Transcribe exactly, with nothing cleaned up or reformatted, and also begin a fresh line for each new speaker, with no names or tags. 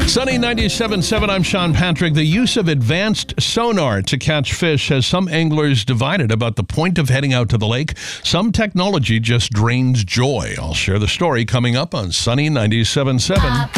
Sunny ninety-seven point seven, I'm Sean Patrick. The use of advanced sonar to catch fish has some anglers divided about the point of heading out to the lake. Some technology just drains joy. I'll share the story coming up on Sunny ninety-seven point seven.